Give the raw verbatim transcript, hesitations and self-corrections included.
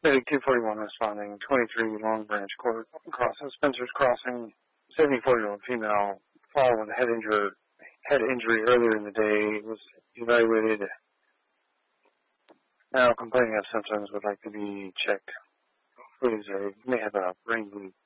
Medic two forty-one responding, twenty-three Long Branch Court Crossing, Spencer's Crossing, seventy-four-year-old female, fall with head injury, head injury earlier in the day, was evaluated. Now complaining of symptoms, would like to be checked. Please, uh, may have a brain bleed.